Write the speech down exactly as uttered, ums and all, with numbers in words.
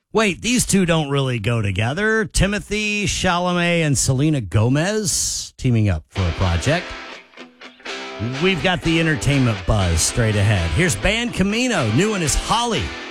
Wait, these two don't really go together. Timothy Chalamet and Selena Gomez teaming up for a project. We've got the entertainment buzz straight ahead. Here's Band Camino. New one is Holly.